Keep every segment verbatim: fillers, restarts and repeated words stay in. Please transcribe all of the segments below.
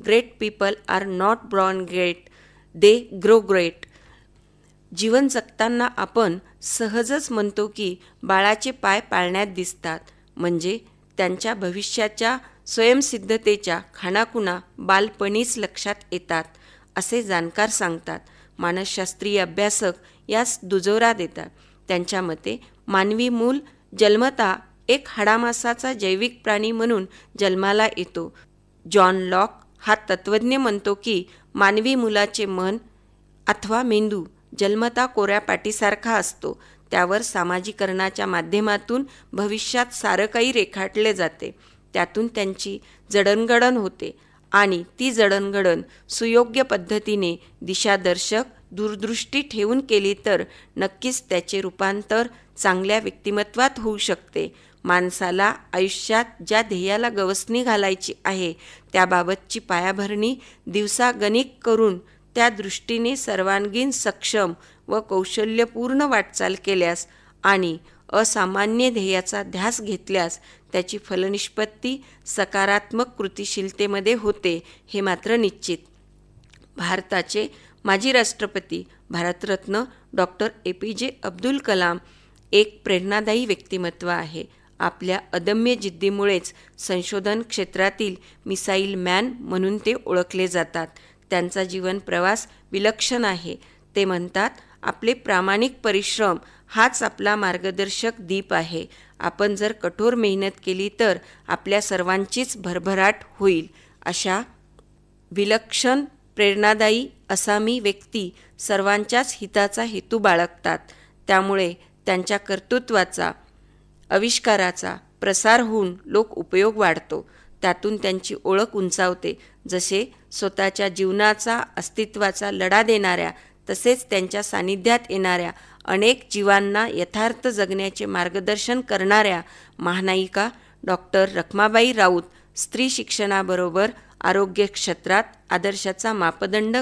Great people R not born great, they grow great. जीवन जगताना आपण सहजच म्हणतो की बाळाचे पाय पाळण्यात दिसतात, म्हणजे त्यांच्या भविष्याच्या स्वयंसिद्धतेच्या खाणाखुणा बालपणीच लक्षात येतात, असे जाणकार सांगतात. मानसशास्त्रीय अभ्यासक यास दुजोरा देतात. त्यांच्या मते मानवी मूल जन्मतः एक हाडामासाचा जैविक प्राणी म्हणून जन्माला येतो. जॉन लॉक हा तत्त्वज्ञ म्हणतो की मानवी मुलाचे मन अथवा मेंदू जन्मतः कोऱ्या पाटीसारखा असतो. त्यावर सामाजीकरणाच्या माध्यमातून भविष्यात सारं काही रेखाटले जाते. त्यातून त्यांची जडणघडण होते आणि ती जडणघडण सुयोग्य पद्धतीने दिशादर्शक दूरदृष्टी ठेवून केली तर नक्कीच त्याचे रूपांतर चांगल्या व्यक्तिमत्वात होऊ शकते. माणसाला आयुष्यात ज्या ध्येयाला गवसणी घालायची आहे त्याबाबतची पायाभरणी दिवसागणिक करून त्या दृष्टीने सर्वांगीण सक्षम व कौशल्यपूर्ण वाटचाल केल्यास आणि असामान्य ध्येयाचा ध्यास घेतल्यास त्याची फलनिष्पत्ती सकारात्मक कृतिशीलतेमध्ये होते, हे मात्र निश्चित. भारताचे माजी राष्ट्रपती भारतरत्न डॉक्टर ए पी जे अब्दुल कलाम एक प्रेरणादायी व्यक्तिमत्व आहे. आपल्या अदम्य जिद्दीमुळेच संशोधन क्षेत्रातील मिसाईल मॅन म्हणून ते ओळखले जातात. त्यांचा जीवन प्रवास विलक्षण आहे. ते म्हणतात, आपले प्रामाणिक परिश्रम हाच आपला मार्गदर्शक दीप आहे. आपण जर कठोर मेहनत केली तर आपल्या सर्वांचीच भरभराट होईल. अशा विलक्षण प्रेरणादायी आसामी व्यक्ती सर्वांच्याच हिताचा हेतू बाळगतात. त्यामुळे त्यांच्या कर्तृत्वाचा आविष्काराचा प्रसार होऊन लोक उपयोग वाढतो. त्यातून त्यांची ओळख उंचावते. जसे स्वतःच्या जीवनाचा अस्तित्वाचा लढा देणाऱ्या तसेच त्यांच्या सानिध्यात येणाऱ्या अनेक जीवांना यथार्थ जगण्याचे मार्गदर्शन करणाऱ्या महानायिका डॉक्टर रखमाबाई राऊत स्त्री शिक्षणाबरोबर आरोग्य क्षेत्रात आदर्शाचा मापदंड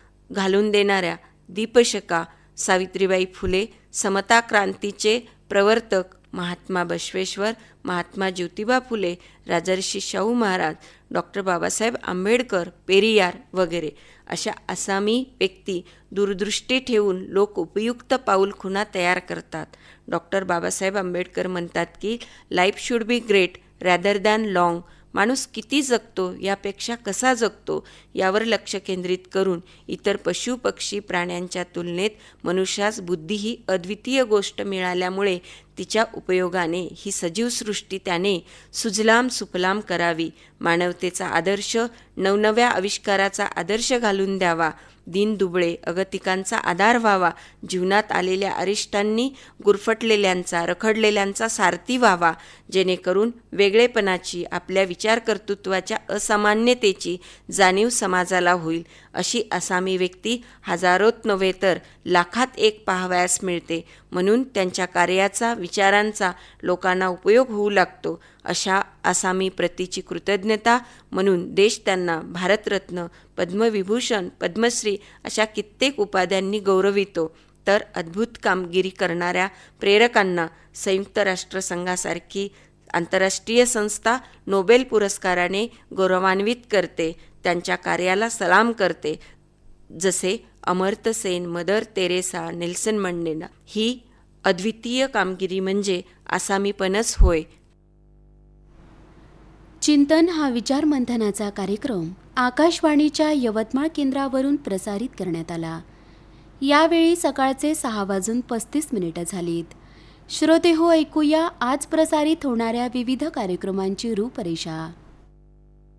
घालून देणाऱ्या दीपशिखा सावित्रीबाई फुले, समता क्रांतीचे प्रवर्तक महात्मा बसवेश्वर, महात्मा ज्योतिबा फुले, राजर्षी शाहू महाराज, डॉक्टर बाबासाहेब आंबेडकर, पेरियार वगैरे अशा आसामी व्यक्ती दूरदृष्टी ठेवून लोक उपयुक्त पाऊलखुणा तयार करतात. डॉक्टर बाबासाहेब आंबेडकर म्हणतात की life should be great rather than long. माणूस किती जगतो यापेक्षा कसा जगतो यावर लक्ष केंद्रित करून इतर पशु पक्षी प्राण्यांच्या तुलनेत मनुष्यास बुद्धी ही अद्वितीय गोष्ट मिळाल्यामुळे तिच्या उपयोगाने ही सजीव सृष्टी त्याने सुजलाम सुफलाम करावी. मानवतेचा आदर्श नवनव्या आविष्काराचा आदर्श घालून द्यावा. दीनदुबळे अगतिकांचा आधार व्हावा. जीवनात आलेल्या अरिष्टांनी गुरफटलेल्यांचा रखडलेल्यांचा सारथी व्हावा. जेणेकरून वेगळेपणाची आपल्या विचार कर्तृत्वाच्या असामान्यतेची जाणीव समाजाला होईल. अशी आसामी व्यक्ती हजारोत नव्हे तर लाखात एक पाहावयास मिळते. म्हणून त्यांच्या कार्याचा विचारांचा लोकांना उपयोग होऊ लागतो. अशा आसामी प्रतीची कृतज्ञता म्हणून देश त्यांना भारतरत्न, पद्मविभूषण, पद्मश्री अशा कित्येक उपाध्यांनी गौरवितो. तर अद्भुत कामगिरी करणाऱ्या प्रेरकांना संयुक्त राष्ट्रसंघासारखी आंतरराष्ट्रीय संस्था नोबेल पुरस्काराने गौरवान्वित करते. त्यांच्या कार्याला सलाम करते. जसे Amartya Sen, mother Theresa, Nelson मंडेला. ही अद्वितीय कामगिरी म्हणजे आसामीपणच होय. चिंतन हा विचारमंथनाचा कार्यक्रम आकाशवाणीच्या यवतमाळ केंद्रावरून प्रसारित करण्यात आला. यावेळी सकाळचे सहा वाजून पस्तीस मिनिटं झालीत. श्रोते हो, ऐकूया आज प्रसारित होणाऱ्या विविध कार्यक्रमांची रूपरेषा.